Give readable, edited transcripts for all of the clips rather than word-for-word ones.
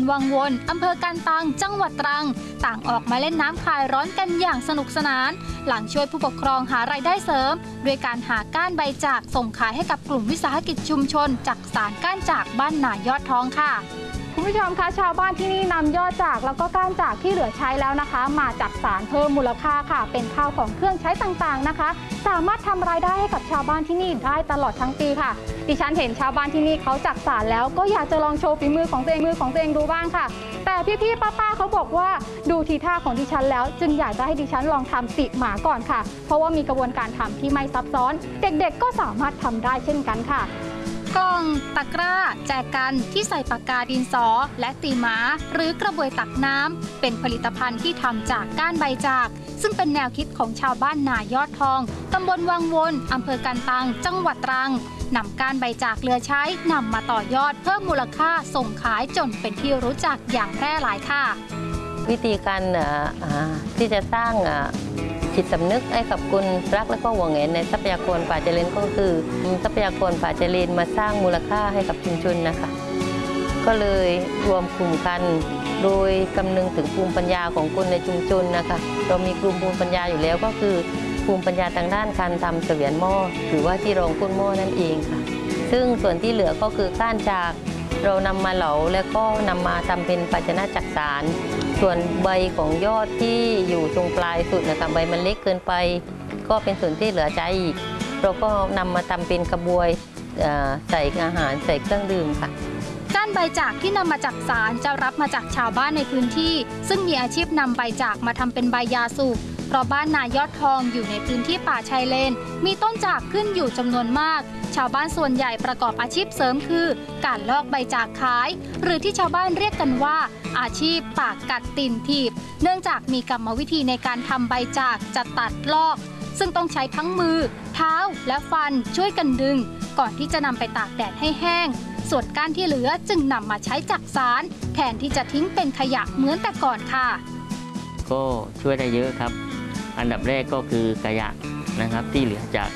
วังวนอำเภอกันตังจังหวัดตรังต่างออกมาเล่นน้ำคลายร้อนกันอย่างสนุกสนานหลังช่วยผู้ปกครองหารายได้เสริมด้วยการหาก้านใบจากส่งขายให้กับกลุ่มวิสาหกิจชุมชนจักสานก้านจากบ้านนายอดทองค่ะคุณผู้ชมคะชาวบ้านที่นี่นำยอดจากแล้วก็ก้านจากที่เหลือใช้แล้วนะคะมาจักสานเพิ่มมูลค่าค่ะเป็นข้าวของเครื่องใช้ต่างๆนะคะสามารถทำรายได้ให้กับชาวบ้านที่นี่ได้ตลอดทั้งปีค่ะดิฉันเห็นชาวบ้านที่นี่เขาจักสานแล้วก็อยากจะลองโชว์ฝีมือของตัวเองดูบ้างค่ะแต่พี่ๆป้าๆเขาบอกว่าดูทีท่าของดิฉันแล้วจึงอยากจะให้ดิฉันลองทำติหมาก่อนค่ะเพราะว่ามีกระบวนการทำที่ไม่ซับซ้อนเด็กๆก็สามารถทำได้เช่นกันค่ะกล่องตะกร้าแจกันที่ใส่ปากกาดินสอและตีหมาหรือกระบวยตักน้ำเป็นผลิตภัณฑ์ที่ทำจากก้านใบจากซึ่งเป็นแนวคิดของชาวบ้านนายอดทองตำบลวังวนอำเภอกันตังจังหวัดตรังนำก้านใบจากเหลือใช้นำมาต่อยอดเพิ่มมูลค่าส่งขายจนเป็นที่รู้จักอย่างแพร่หลายค่ะวิธีการที่จะสร้างจิตสำนึกให้กับคนรักและก็หวงแหนในทรัพยากรป่าชายเลนก็คือทรัพยากรป่าชายเลนมาสร้างมูลค่าให้กับชุมชนนะคะก็เลยรวมกลุ่มกันโดยคำนึงถึงภูมิปัญญาของคนในชุมชนนะคะเรามีกลุ่มภูมิปัญญาอยู่แล้วก็คือภูมิปัญญาทางด้านการทำเสวียนหม้อหรือว่าที่รองก้นหม้อนั่นเองค่ะซึ่งส่วนที่เหลือก็คือก้านจากเรานำมาเหลาแล้วก็นำมาทำเป็นภาชนะจักสานส่วนใบของยอดที่อยู่ตรงปลายสุดนะคะใบมันเล็กเกินไปก็เป็นส่วนที่เหลือใช้อีกเราก็นำมาทำเป็นกระบวยใส่อาหารใส่เครื่องดื่มค่ะก้านใบจากที่นำมาจักสานจะรับมาจากชาวบ้านในพื้นที่ซึ่งมีอาชีพนำใบจากมาทำเป็นใบยาสูบเพราะบ้านนายอดทองอยู่ในพื้นที่ป่าชายเลนมีต้นจากขึ้นอยู่จำนวนมากชาวบ้านส่วนใหญ่ประกอบอาชีพเสริมคือการลอกใบจากขายหรือที่ชาวบ้านเรียกกันว่าอาชีพปากกัดตีนถีบเนื่องจากมีกรรมวิธีในการทำใบจากจะตัดลอกซึ่งต้องใช้ทั้งมือเท้าและฟันช่วยกันดึงก่อนที่จะนำไปตากแดดให้แห้งส่วนก้านที่เหลือจึงนำมาใช้จักสานแทนที่จะทิ้งเป็นขยะเหมือนแต่ก่อนค่ะก็ช่วยได้เยอะครับอันดับแรกก็คือขยะนะครับที่เหลือจาก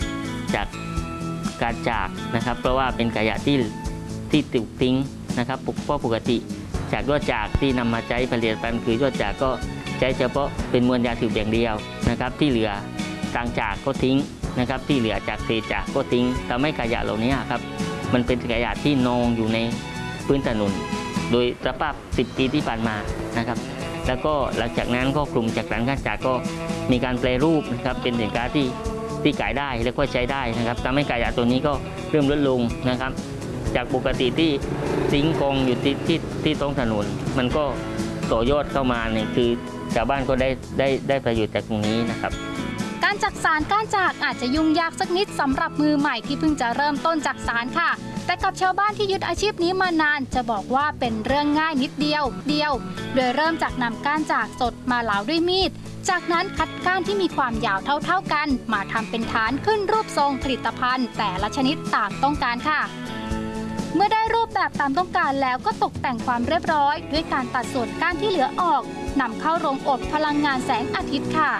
การจากนะครับเพราะว่าเป็นขยะที่ถูกทิ้งนะครับเพราะปกติจากยอดจากที่นำมาใช้ผลิตภัณฑ์คือยอดจากก็ใช้เฉพาะเป็นมวลยาสูบอย่างเดียวนะครับที่เหลือต่างจากก็ทิ้งนะครับที่เหลือจากเศษจากก็ทิ้งทำให้ขยะเหล่านี้ครับมันเป็นขยะที่นองอยู่ในพื้นถนนโดยสภาพ10 ปีที่ผ่านมานะครับแล้วก็หลังจากนั้นก็กลุ่มจักสานก้านจากก็มีการแปรรูปนะครับเป็นสินค้าที่ขายได้และก็ใช้ได้นะครับทำให้ขยะตัวนี้ก็เริ่มลดลงนะครับจากปกติที่ทิ้งกองอยู่ที่ท้องถนนมันก็ต่อยอดเข้ามาเนี่ยคือชาวบ้านก็ได้ประโยชน์จากตรงนี้นะครับการจักสานก้านจากอาจจะยุ่งยากสักนิดสำหรับมือใหม่ที่เพิ่งจะเริ่มต้นจักสานค่ะแต่กับชาวบ้านที่ยึดอาชีพนี้มานานจะบอกว่าเป็นเรื่องง่ายนิดเดียวโดยเริ่มจากนำก้านจากสดมาเหลาด้วยมีดจากนั้นคัดก้านที่มีความยาวเท่ากันมาทำเป็นฐานขึ้นรูปทรงผลิตภัณฑ์แต่ละชนิดตามต้องการค่ะเมื่อได้รูปแบบตามต้องการแล้วก็ตกแต่งความเรียบร้อยด้วยการตัดส่วนก้านที่เหลือออกนำเข้าโรงอบพลังงานแสงอาทิตย์ค่ะ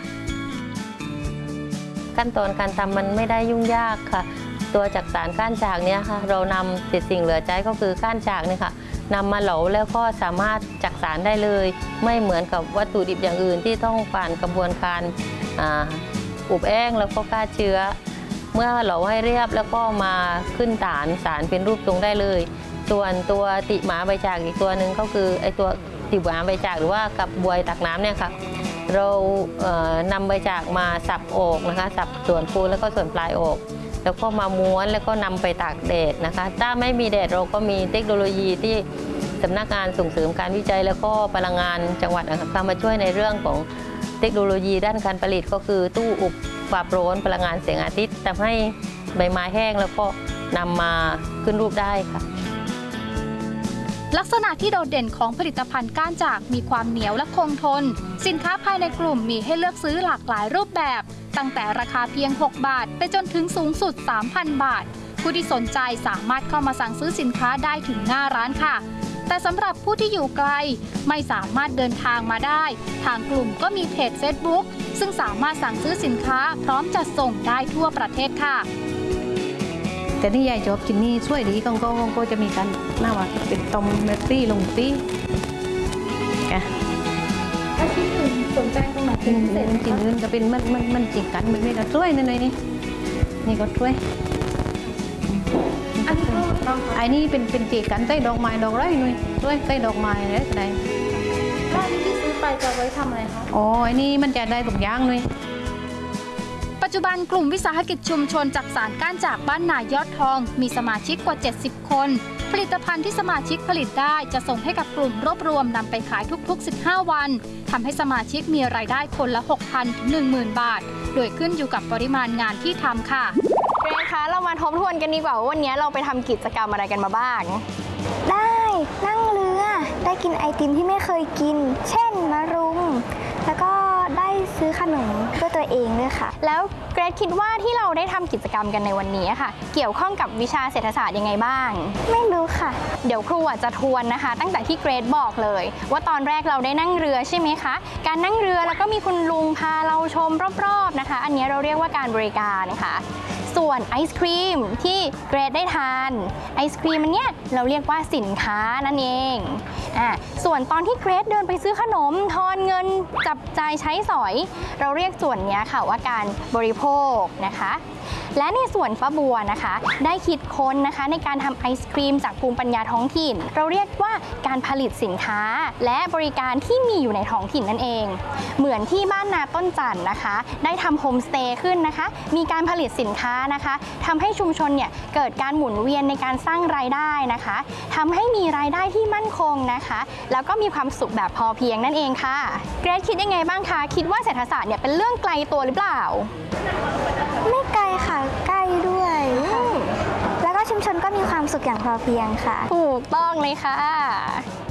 ขั้นตอนการทำมันไม่ได้ยุ่งยากค่ะตัวจักสานก้านจากเนี่ยค่ะเรานำเศษสิ่งเหลือใช้ก็คือก้านจากเนี่ยค่ะนำมาเหลาแล้วก็สามารถจักสานได้เลยไม่เหมือนกับวัตถุดิบอย่างอื่นที่ต้องผ่านกระบวนการอบแห้งแล้วก็ฆ่าเชื้อเมื่อเหลาให้เรียบแล้วก็มาขึ้นสารเป็นรูปทรงได้เลยส่วนตัวติหมาใบจากอีกตัวหนึ่งก็คือไอตัวติหมาใบจากหรือว่ากับบวยตักน้ำเนี่ยค่ะเรานำใบจากมาสับออกนะคะสับส่วนฟูแล้วก็ส่วนปลายออกแล้วก็มาม้วนแล้วก็นำไปตากแดดนะคะถ้าไม่มีแดดเราก็มีเทคโนโลยีที่สำนักงานส่งเสริมการวิจัยแล้วก็พลังงานจังหวัดนะคะมาช่วยในเรื่องของเทคโนโลยีด้านการผลิตก็คือตู้อบความร้อนพลังงานแสงอาทิตย์ทำให้ใบไม้แห้งแล้วก็นำมาขึ้นรูปได้ค่ะลักษณะที่โดดเด่นของผลิตภัณฑ์ก้านจากมีความเหนียวและคงทนสินค้าภายในกลุ่มมีให้เลือกซื้อหลากหลายรูปแบบตั้งแต่ราคาเพียง6 บาทไปจนถึงสูงสุด 3,000 บาทผู้ที่สนใจสามารถเข้ามาสั่งซื้อสินค้าได้ถึงหน้าร้านค่ะแต่สำหรับผู้ที่อยู่ไกลไม่สามารถเดินทางมาได้ทางกลุ่มก็มีเพจ Facebook ซึ่งสามารถสั่งซื้อสินค้าพร้อมจัดส่งได้ทั่วประเทศค่ะแต่นี่ยายชอบชิ้นนี้สวยดีก็จะมีกันหน้าว่าเป็นตอมเมตตี้ลงตี้แกแล้วที่อื่นสนใจตรงไหนเป็ชิ้นนพิเศษไหมชิ้นคะอื่นก็เป็นมันจิกกันมันไม่ก็สวยนั่นเลยนี่ก็สวยอันนี้ก็ต้องไอ้นี่เป็นจิกกันใต้ดอกไม้ดอกไรหน่อยสวยใต้ดอกไม้อะไรก็ได้แล้วอันนี้ที่ซื้อไปจะเอาไว้ทำอะไรคะอ๋อไอ้นี่มันจะได้ทุกอย่างเลยปัจจุบันกลุ่มวิสาหกิจชุมชนจักสานก้านจากบ้านนายอดทอง มีสมาชิกกว่า 70 คน ผลิตภัณฑ์ที่สมาชิกผลิตได้จะส่งให้กับกลุ่มรวบรวมนำไปขายทุกๆ 15 วันทำให้สมาชิกมีรายได้คนละ 6,000 ถึง 10,000 บาท โดยขึ้นอยู่กับปริมาณงานที่ทำค่ะเกรซคะเรามาทบทวนกันดีกว่าว่าวันนี้เราไปทำกิจกรรมอะไรกันมาบ้างได้นั่งเรือได้กินไอติมที่ไม่เคยกิน เช่นมะรุม แล้วก็ได้ซื้อขนมด้วยตัวเองด้วยค่ะแล้วเกรซคิดว่าที่เราได้ทำกิจกรรมกันในวันนี้ค่ะ เกี่ยวข้องกับวิชาเศรษฐศาสตร์ยังไงบ้างไม่รู้ค่ะเดี๋ยวครูจะทวนนะคะ ตั้งแต่ที่เกรซบอกเลย ว่าตอนแรกเราได้นั่งเรือใช่ไหมคะ การนั่งเรือแล้วก็มีคุณลุงพาเราชมรอบๆนะคะ อันนี้เราเรียกว่าการบริการนะคะ ส่วนไอศครีมที่เกรซได้ทานไอศครีมอันเนี้ยเราเรียกว่าสินค้านั่นเองส่วนตอนที่เกรซเดินไปซื้อขนมทอนเงินจับจ่ายใช้สอย เราเรียกส่วนเนี้ยค่ะว่าการบริโภคนะคะ และในส่วนฟ้าบัวนะคะ ได้คิดค้นนะคะในการทำไอศครีมจากภูมิปัญญาท้องถิ่น เราเรียกว่าการผลิตสินค้าและบริการที่มีอยู่ในท้องถิ่นนั่นเอง เหมือนที่บ้านนาต้นจันทร์นะคะ ได้ทำโฮมสเตย์ขึ้นนะคะ มีการผลิตสินค้านะคะทำให้ชุมชนเนี่ยเกิดการหมุนเวียนในการสร้างรายได้นะคะทำให้มีรายได้ที่มั่นคงนะคะ แล้วก็มีความสุขแบบพอเพียงนั่นเองค่ะเกรซคิดยังไงบ้างคะคิดว่าเศรษฐศาสตร์เนี่ยเป็นเรื่องไกลตัวหรือเปล่าไม่ไกลค่ะ ใกล้ด้วยค่ะแล้วก็ชุมชนก็มีความสุขอย่างพอเพียงค่ะถูกต้องเลยค่ะ